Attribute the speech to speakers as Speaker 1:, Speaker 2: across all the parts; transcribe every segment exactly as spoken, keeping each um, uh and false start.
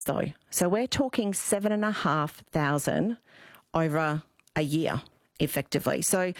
Speaker 1: So, so we're talking seven and a half thousand over a year, effectively. So,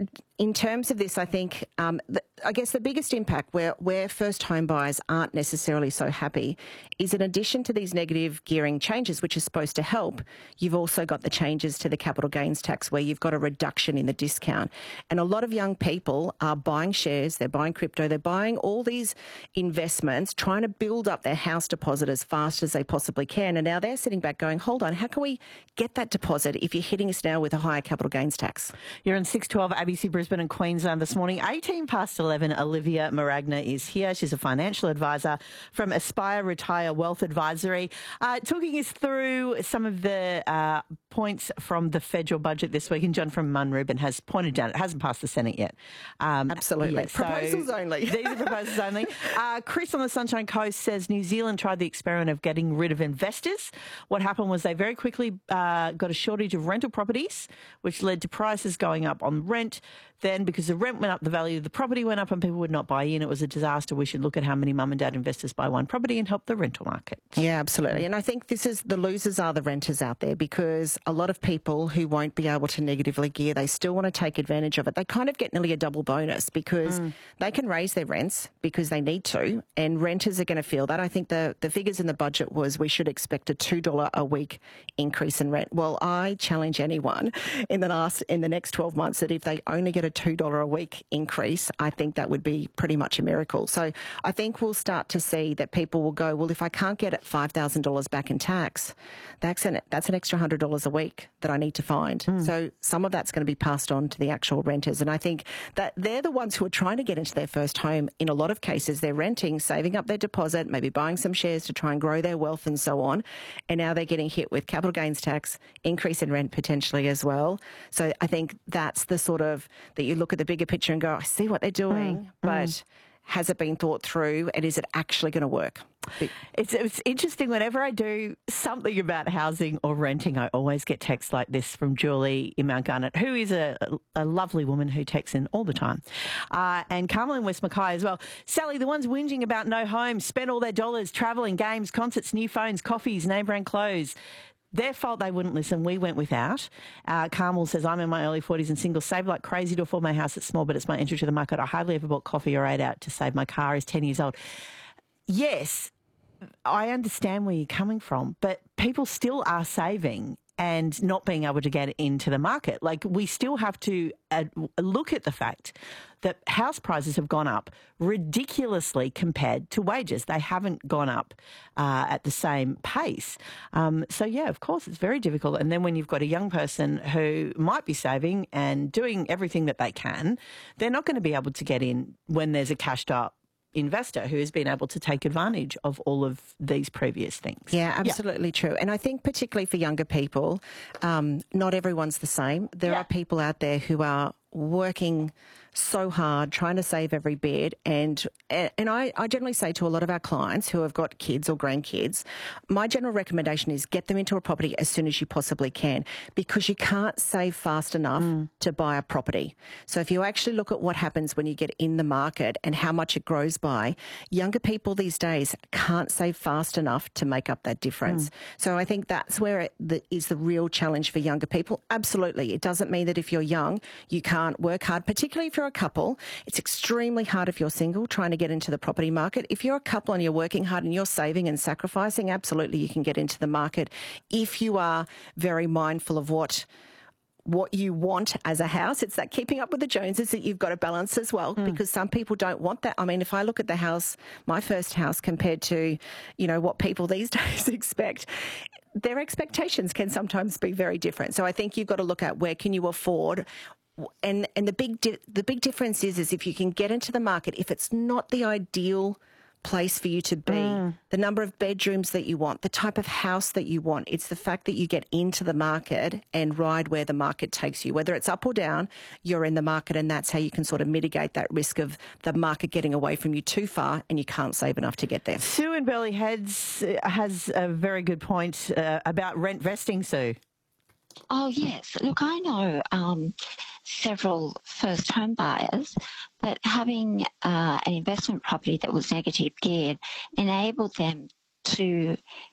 Speaker 1: in terms of this, I think, um, the, I guess the biggest impact where, where first home buyers aren't necessarily so happy is in addition to these negative gearing changes, which is supposed to help, you've also got the changes to the capital gains tax where you've got a reduction in the discount. And a lot of young people are buying shares, they're buying crypto, they're buying all these investments, trying to build up their house deposit as fast as they possibly can. And now they're sitting back going, hold on, how can we get that deposit if you're hitting us now with a higher capital gains tax?
Speaker 2: You're on six twelve A B C Brisbane and Queensland this morning. eighteen past eleven, Olivia Maragna is here. She's a financial advisor from Aspire Retire Wealth Advisory, uh, talking us through some of the uh, points from the federal budget this week. And John from Munrooban has pointed out it hasn't passed the Senate yet. Um,
Speaker 1: Absolutely.
Speaker 2: Yeah, so
Speaker 1: proposals only.
Speaker 2: These are proposals only. Uh, Chris on the Sunshine Coast says New Zealand tried the experiment of getting rid of investors. What happened was they very quickly uh, got a shortage of rental properties, which led to prices going up on rent. Then, because the rent went up, the value of the property went up and people would not buy in. It was a disaster. We should look at how many mum and dad investors buy one property and help the rental market.
Speaker 1: Yeah, absolutely. And I think this is the losers are the renters out there, because a lot of people who won't be able to negatively gear, they still want to take advantage of it. They kind of get nearly a double bonus because mm. they can raise their rents because they need to, and renters are going to feel that. I think the, the figures in the budget was we should expect a two dollars a week increase in rent. Well, I challenge anyone in the last in the next twelve months that if they only get a two dollars a week increase, I think that would be pretty much a miracle. So I think we'll start to see that people will go, well, if I can't get it five thousand dollars back in tax, that's an, that's an extra one hundred dollars a week that I need to find. Mm. So some of that's going to be passed on to the actual renters. And I think that they're the ones who are trying to get into their first home. In a lot of cases, they're renting, saving up their deposit, maybe buying some shares to try and grow their wealth and so on. And now they're getting hit with capital gains tax, increase in rent potentially as well. So I think that's the sort of, that you look at the bigger picture and go, I see what they're doing, mm. but mm. has it been thought through and is it actually going to work?
Speaker 2: It's, it's interesting. Whenever I do something about housing or renting, I always get texts like this from Julie in Mount Garnet, who is a, a lovely woman who texts in all the time. Uh, and Carmel in West Mackay as well. Sally, the ones whinging about no homes, spend all their dollars travelling, games, concerts, new phones, coffees, name brand clothes. Their fault they wouldn't listen. We went without. Uh, Carmel says, I'm in my early forties and single, save like crazy to afford my house. It's small, but it's my entry to the market. I hardly ever bought coffee or ate out to save. My car is ten years old. Yes, I understand where you're coming from, but people still are saving and not being able to get into the market. Like, we still have to uh, look at the fact that house prices have gone up ridiculously compared to wages. They haven't gone up uh, at the same pace. Um, so, yeah, of course, it's very difficult. And then when you've got a young person who might be saving and doing everything that they can, they're not going to be able to get in when there's a cashed up investor who has been able to take advantage of all of these previous things.
Speaker 1: Yeah, absolutely yeah. true. And I think particularly for younger people, um, not everyone's the same. There yeah. are people out there who are working so hard, trying to save every bit. And and I, I generally say to a lot of our clients who have got kids or grandkids, my general recommendation is get them into a property as soon as you possibly can, because you can't save fast enough mm. to buy a property. So if you actually look at what happens when you get in the market and how much it grows by, younger people these days can't save fast enough to make up that difference. Mm. So I think that's where it the, is the real challenge for younger people. Absolutely. It doesn't mean that if you're young, you can't work hard, particularly if you're a couple. It's extremely hard if you're single trying to get into the property market. If you're a couple and you're working hard and you're saving and sacrificing, absolutely you can get into the market if you are very mindful of what what you want as a house. It's that keeping up with the Joneses that you've got to balance as well, mm. because some people don't want that. I mean, if I look at the house, my first house compared to, you know, what people these days expect, their expectations can sometimes be very different. So I think you've got to look at where can you afford. And and the big di- the big difference is is if you can get into the market, if it's not the ideal place for you to be, mm. the number of bedrooms that you want, the type of house that you want, it's the fact that you get into the market and ride where the market takes you. Whether it's up or down, you're in the market, and that's how you can sort of mitigate that risk of the market getting away from you too far and you can't save enough to get there.
Speaker 2: Sue in Burleigh Heads has a very good point uh, about rent vesting, Sue.
Speaker 3: Oh, yes. Look, I know um, several first home buyers that having uh, an investment property that was negative geared enabled them to